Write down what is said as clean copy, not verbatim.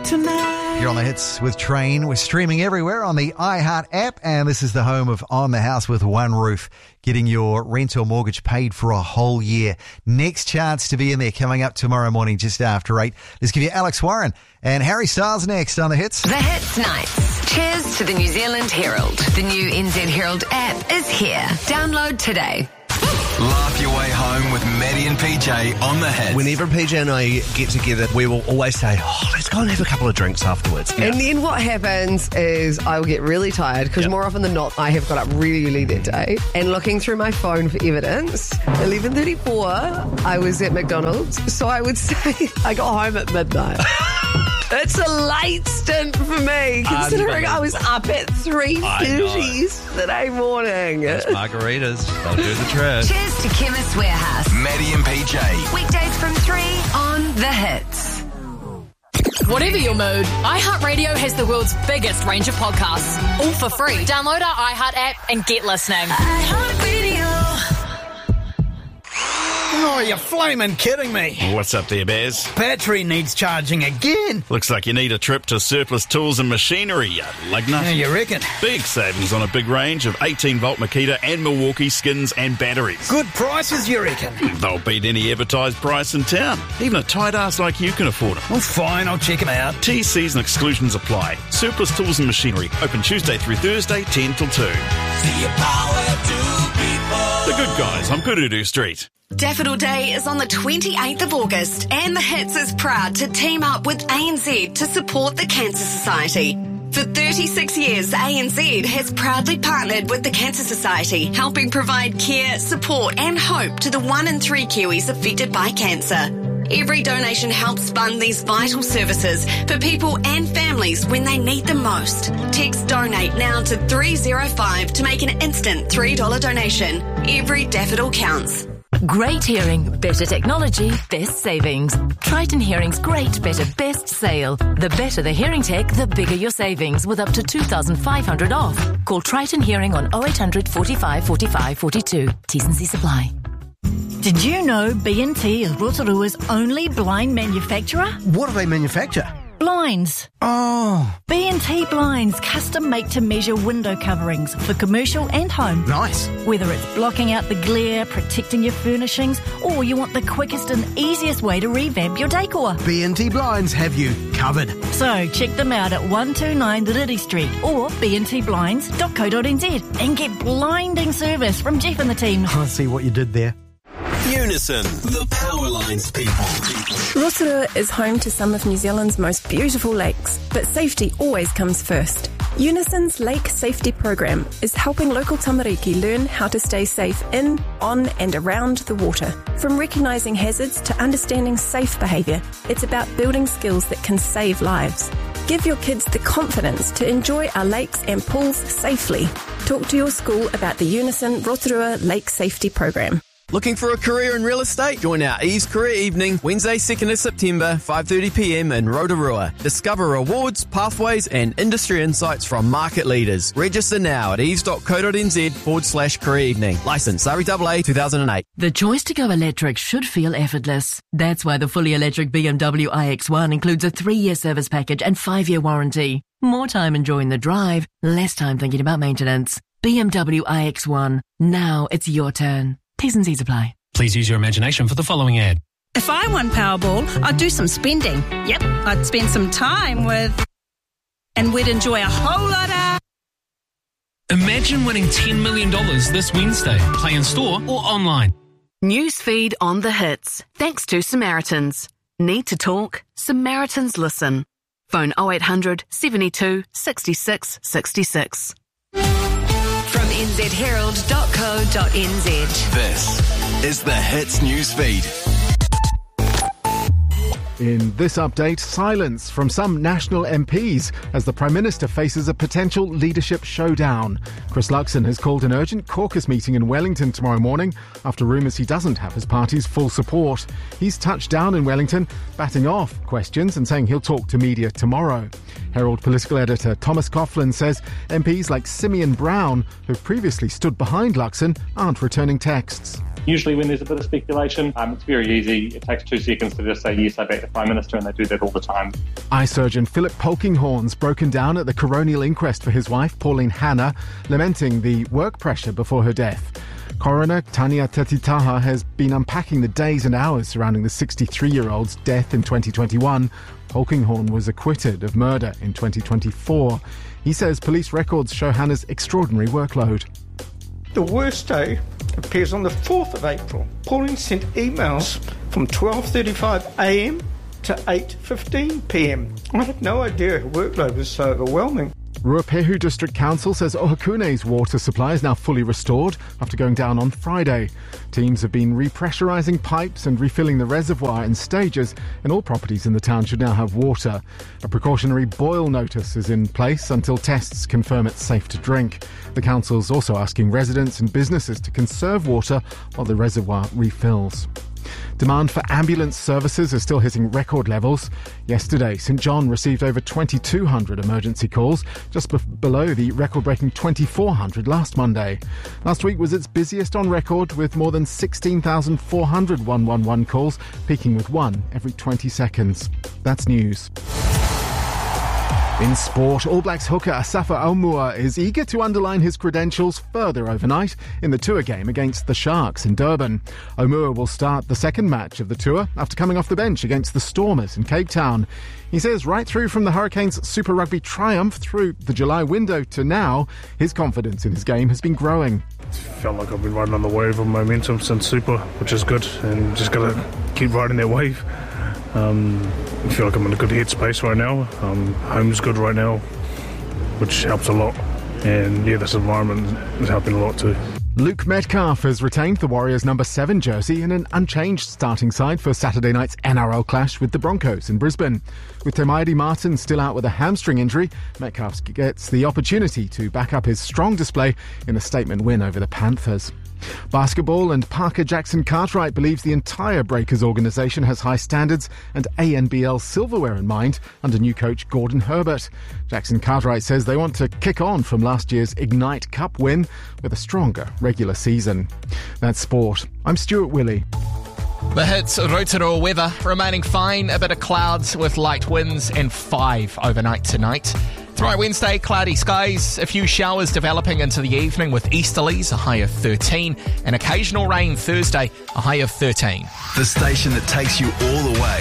tonight. You're on the Hits with Train. We're streaming everywhere on the iHeart app, and this is the home of On the House with One Roof, getting your rent or mortgage paid for a whole year. Next chance to be in there coming up tomorrow morning just after 8. Let's give you Alex Warren and Harry Styles next on the Hits. The Hits Nights. Cheers to the New Zealand Herald. The new NZ Herald app is here. Download today. Laugh your way home with Maddie and PJ on the Hits. Whenever PJ and I get together, we will always say, let's go and have a couple of drinks afterwards. And then what happens is I will get really tired because more often than not, I have got up really early that day. And looking through my phone for evidence, 11:34, I was at McDonald's. So I would say I got home at midnight. It's a late stint for me, considering I was up at 3:30 yesterday morning. Those margaritas, they'll do the trick. Cheers to Chemist Warehouse. Maddie and PJ. Weekdays from 3 on The Hits. Whatever your mood, iHeartRadio has the world's biggest range of podcasts, all for free. Download our iHeart app and get listening. iHeartRadio. Oh, you're flaming kidding me. What's up there, Baz? Battery needs charging again. Looks like you need a trip to Surplus Tools and Machinery, like nothing. Yeah, you reckon? Big savings on a big range of 18-volt Makita and Milwaukee skins and batteries. Good prices, you reckon? They'll beat any advertised price in town. Even a tight ass like you can afford them. Well, fine, I'll check them out. TCs and exclusions apply. Surplus Tools and Machinery, open Tuesday through Thursday, 10 till 2. See your power to people. The Good Guys on Kurudu Street. Daffodil Day is on the 28th of August, and The Hits is proud to team up with ANZ to support the Cancer Society. For 36 years, ANZ has proudly partnered with the Cancer Society, helping provide care, support and hope to the 1 in 3 Kiwis affected by cancer. Every donation helps fund these vital services for people and families when they need them most. Text DONATE now to 305 to make an instant $3 donation. Every daffodil counts. Great hearing, better technology, best savings. Triton Hearing's great, better, best sale. The better the hearing tech, the bigger your savings, with up to $2,500 off. Call Triton Hearing on 0800 45 45 42. T's and C's apply. Did you know B&T is Rotorua's only blind manufacturer? What do they manufacture? Blinds. Oh. B&T Blinds custom make to measure window coverings for commercial and home. Nice. Whether it's blocking out the glare, protecting your furnishings, or you want the quickest and easiest way to revamp your decor. B&T Blinds have you covered. So check them out at 129 Lily Street or bntblinds.co.nz and get blinding service from Jeff and the team. I see what you did there. Unison, the Powerlines people. Rotorua is home to some of New Zealand's most beautiful lakes, but safety always comes first. Unison's Lake Safety Program is helping local tamariki learn how to stay safe in, on and around the water. From recognising hazards to understanding safe behaviour, it's about building skills that can save lives. Give your kids the confidence to enjoy our lakes and pools safely. Talk to your school about the Unison Rotorua Lake Safety Program. Looking for a career in real estate? Join our Eves Career Evening, Wednesday 2nd of September, 5:30pm in Rotorua. Discover awards, pathways and industry insights from market leaders. Register now at eves.co.nz/career evening. Licence REAA 2008. The choice to go electric should feel effortless. That's why the fully electric BMW iX1 includes a 3-year service package and 5-year warranty. More time enjoying the drive, less time thinking about maintenance. BMW iX1. Now it's your turn. T's and C's apply. Please use your imagination for the following ad. If I won Powerball, I'd do some spending. Yep, I'd spend some time with... And we'd enjoy a whole lot of... Imagine winning $10 million this Wednesday. Play in store or online. Newsfeed on The Hits. Thanks to Samaritans. Need to talk? Samaritans listen. Phone 0800 72 66 66. From nzherald.co.nz. This is the Hits Newsfeed. In this update, silence from some national MPs as the Prime Minister faces a potential leadership showdown. Chris Luxon has called an urgent caucus meeting in Wellington tomorrow morning after rumours he doesn't have his party's full support. He's touched down in Wellington, batting off questions and saying he'll talk to media tomorrow. Herald political editor Thomas Coughlin says MPs like Simeon Brown, who previously stood behind Luxon, aren't returning texts. Usually when there's a bit of speculation, it's very easy. It takes 2 seconds to just say, yes, I back the Prime Minister, and they do that all the time. Eye surgeon Philip Polkinghorn's broken down at the coronial inquest for his wife, Pauline Hanna, lamenting the work pressure before her death. Coroner Tania Tatitaha has been unpacking the days and hours surrounding the 63-year-old's death in 2021. Polkinghorn was acquitted of murder in 2024. He says police records show Hanna's extraordinary workload. The worst day appears on the 4th of April. Pauline sent emails from 12:35am to 8:15pm. I had no idea her workload was so overwhelming. Ruapehu District Council says Ohakune's water supply is now fully restored after going down on Friday. Teams have been repressurising pipes and refilling the reservoir in stages, and all properties in the town should now have water. A precautionary boil notice is in place until tests confirm it's safe to drink. The council's also asking residents and businesses to conserve water while the reservoir refills. Demand for ambulance services is still hitting record levels. Yesterday, St John received over 2,200 emergency calls, just below the record-breaking 2,400 last Monday. Last week was its busiest on record, with more than 16,400 111 calls, peaking with one every 20 seconds. That's news. In sport, All Blacks hooker Asafa Aumua is eager to underline his credentials further overnight in the tour game against the Sharks in Durban. Aumua will start the second match of the tour after coming off the bench against the Stormers in Cape Town. He says right through from the Hurricanes' Super Rugby triumph through the July window to now, his confidence in his game has been growing. Felt like I've been riding on the wave of momentum since Super, which is good, and just got to keep riding that wave. I feel like I'm in a good headspace right now. Home's good right now, which helps a lot. And yeah, this environment is helping a lot too. Luke Metcalf has retained the Warriors' number 7 jersey in an unchanged starting side for Saturday night's NRL clash with the Broncos in Brisbane. With Temaidi Martin still out with a hamstring injury, Metcalf gets the opportunity to back up his strong display in a statement win over the Panthers. Basketball, and Parker Jackson Cartwright believes the entire Breakers organisation has high standards and ANBL silverware in mind under new coach Gordon Herbert. Jackson Cartwright says they want to kick on from last year's Ignite Cup win with a stronger regular season. That's sport. I'm Stuart Willey. The Hits Rotorua weather remaining fine, a bit of clouds with light winds and 5 overnight tonight. Tomorrow Wednesday, cloudy skies, a few showers developing into the evening with easterlies, a high of 13, and occasional rain Thursday, a high of 13. The station that takes you all the way.